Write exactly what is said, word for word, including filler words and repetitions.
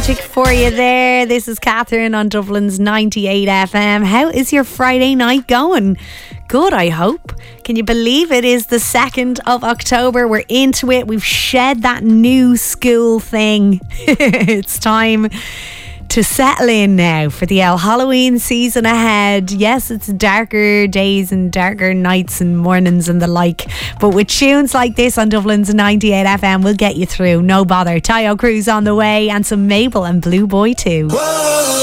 Magic for you there. This is Catherine on Dublin's ninety-eight F M. How is your Friday night going? Good, I hope. Can you believe it is the second of October? We're into it. We've shed that new school thing. It's time to settle in now for the El Halloween season ahead. Yes, it's darker days and darker nights and mornings and the like, but with tunes like this on Dublin's ninety-eight F M, we'll get you through, no bother. Tayo Cruz on the way, and some Mabel and Blue Boy too. Whoa.